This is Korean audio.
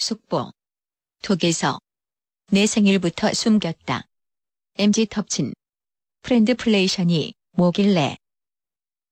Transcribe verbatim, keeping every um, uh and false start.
숙보. 독에서. 내 생일부터 숨겼다. 엠지 덮친. 프렌드 플레이션이 뭐길래.